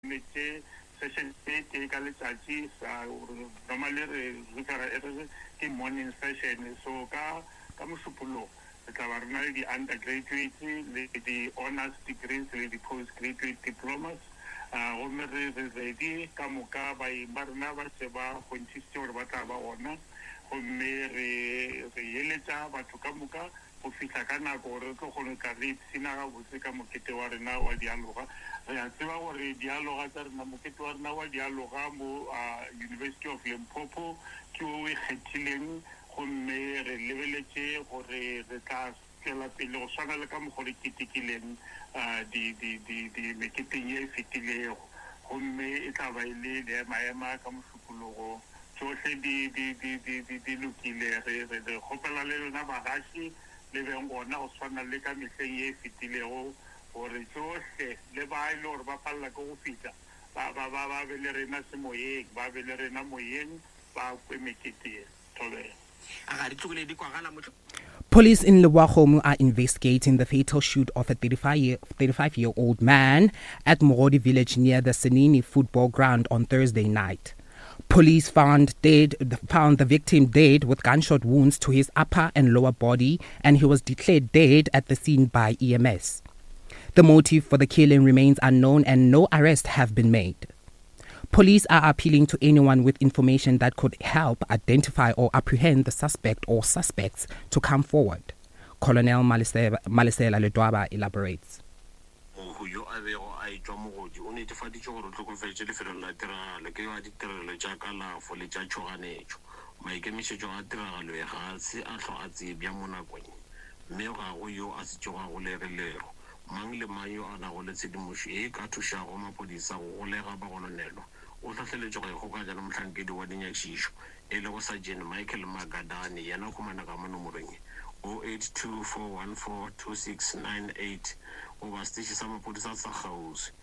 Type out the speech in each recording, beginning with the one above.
session normally morning session. So ka musupolo the undergraduate, the honors degrees, the postgraduate diplomas. Ready kamuka by Barnava Seba, consist or Bataba ona, re yeleta batukamuka. Ofisa kana gore go go ka re tsina ga botse ka mokete wa rena wa dialoga re a tseba gore dialoga tsa rena mokete wa rena wa dialoga mo University of Limpopo ke o e kgethileng go mme re lebeletse gore re tla tsela pele go swana le ka mo gore kitikileng di meketeng e fetilego go mme e tla ba ile le maema ka mosupologo tsohle di lokile re gopela le lona bagashi le beng gona go swana le ka mehleng e fetilego gore tsohle le ba ile gore ba palla ke go fita ba be le rena semoyeng ba be le rena moyeng ba kwe mekete tobela. Police in Lebowakgomo are investigating the fatal shoot of a 35-year-old man at Morodi village near the Senini football ground on Thursday night. Police found the victim dead with gunshot wounds to his upper and lower body, and he was declared dead at the scene by EMS. The motive for the killing remains unknown and no arrests have been made. Police are appealing to anyone with information that could help identify or apprehend the suspect or suspects to come forward. Colonel Malisela Ledwaba elaborates. O netefaditse gore o tlhokofetse lefelo la tiragalo ke wa ditirelo jaaka lafo le tša tšhoganetšo maikemišetšo a tiragalo e ga se a tlho a tsebja mo nakong mme ga go yo a setšego a golegilego mang le mang yo a nago le tshedimošo e ka thušago maphodisa go golega bagolonelwa o tlhatlheletše go ikgokanya le mohlankedi wa dinyakišišo e le go Sergeant Michael Magadani yena o khumana ka mo nomorong 0824142698 o ba setše sa maphodisa sa Gauteng.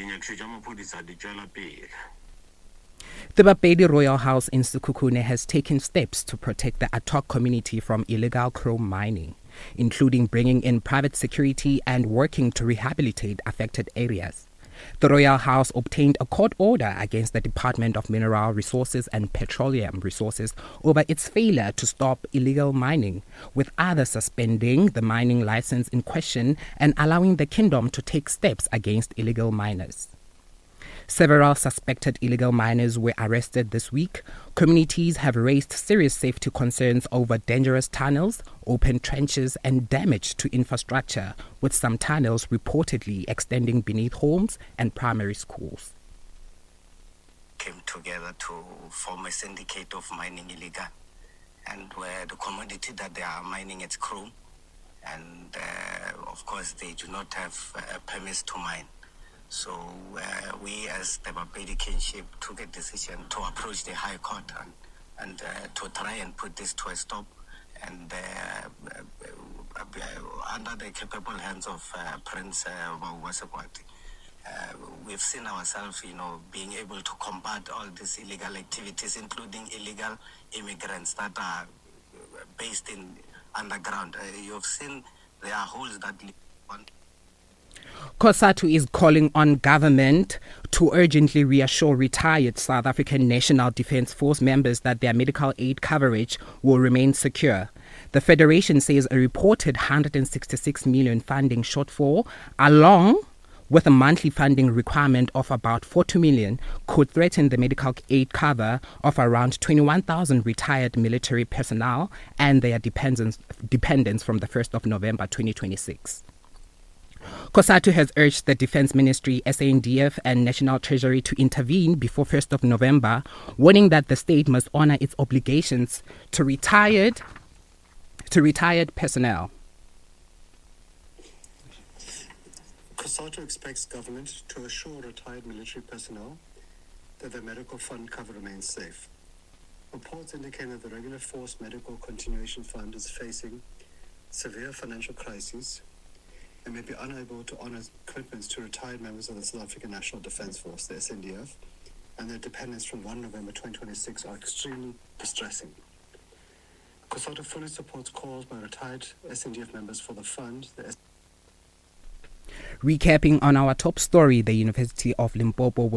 The Bapedi Royal House in Sekhukhune has taken steps to protect the Atok community from illegal chrome mining, including bringing in private security and working to rehabilitate affected areas. The Royal House obtained a court order against the Department of Mineral Resources and Petroleum Resources over its failure to stop illegal mining, with others suspending the mining license in question and allowing the kingdom to take steps against illegal miners. Several suspected illegal miners were arrested this week. Communities have raised serious safety concerns over dangerous tunnels, open trenches, and damage to infrastructure, with some tunnels reportedly extending beneath homes and primary schools. Came together to form a syndicate of mining illegal, and where the commodity that they are mining is chrome, and of course they do not have permits to mine. So we as the Bapedi Kinship took a decision to approach the High Court and to try and put this to a stop, and under the capable hands of Prince Mawubasekwati. We've seen ourselves, being able to combat all these illegal activities, including illegal immigrants that are based in underground. You've seen there are holes that lead on. COSATU is calling on government to urgently reassure retired South African National Defence Force members that their medical aid coverage will remain secure. The Federation says a reported 166 million funding shortfall, along with a monthly funding requirement of about 40 million, could threaten the medical aid cover of around 21,000 retired military personnel and their dependents from the 1st of November 2026. COSATU has urged the Defence Ministry, SANDF and National Treasury to intervene before 1st of November, warning that the state must honour its obligations to retired personnel. COSATU expects government to assure retired military personnel that their medical fund cover remains safe. Reports indicate that the Regular Force Medical Continuation Fund is facing severe financial crises and may be unable to honour commitments to retired members of the South African National Defence Force, the SANDF, and their dependents from 1 November 2026 are extremely distressing. COSATU fully supports calls by retired SANDF members for the fund. Recapping on our top story, the University of Limpopo will